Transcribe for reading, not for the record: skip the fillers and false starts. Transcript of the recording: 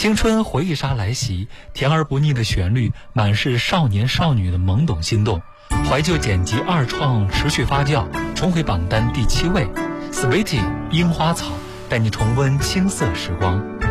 青春回忆杀来袭，甜而不腻的旋律，满是少年少女的懵懂心动。怀旧剪辑二创持续发酵，重回榜单第7位。Sweetie 樱花草带你重温青涩时光。